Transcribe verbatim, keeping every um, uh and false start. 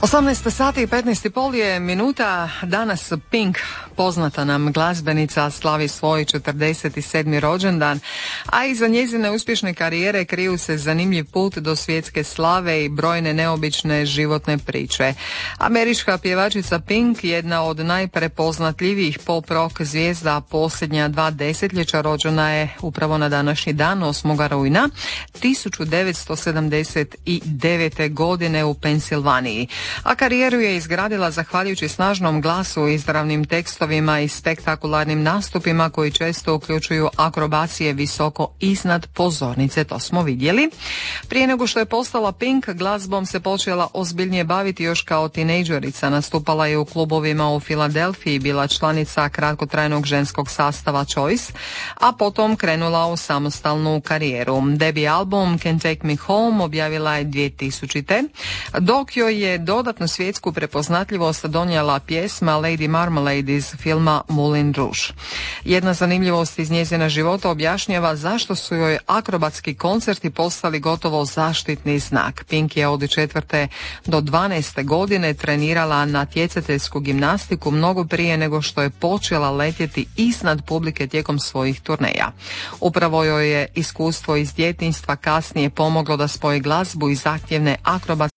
osamnaest sati i petnaest i pol je minuta. Danas Pink, poznata nam glazbenica, slavi svoj četrdeset sedmi rođendan, a iza njezine uspješne karijere kriju se zanimljiv put do svjetske slave i brojne neobične životne priče. Američka pjevačica Pink, jedna od najprepoznatljivijih pop rock zvijezda posljednja dva desetljeća, rođena je upravo na današnji dan, osmog rujna tisuću devetsto sedamdeset devete. godine u Pensilvaniji. A karijeru je izgradila zahvaljujući snažnom glasu, izravnim tekstovima i spektakularnim nastupima koji često uključuju akrobacije visoko iznad pozornice, to smo vidjeli. Prije nego što je postala Pink, glazbom se počela ozbiljnije baviti još kao tinejdžerica. Nastupala je u klubovima u Filadelfiji, bila članica kratkotrajnog ženskog sastava Choice, a potom krenula u samostalnu karijeru. Debi album Can't Take Me Home objavila je dvije tisućite. Dok joj je dodatnu svjetsku prepoznatljivost donijela pjesma Lady Marmalade iz filma Moulin Rouge. Jedna zanimljivost iz njezina života objašnjava zašto su joj akrobatski koncerti postali gotovo zaštitni znak. Pink je od četvrte do dvanaeste godine trenirala natjecateljsku gimnastiku mnogo prije nego što je počela letjeti iznad publike tijekom svojih turneja. Upravo joj je iskustvo iz djetinjstva kasnije pomoglo da spoji glazbu i zahtjevne akrobatske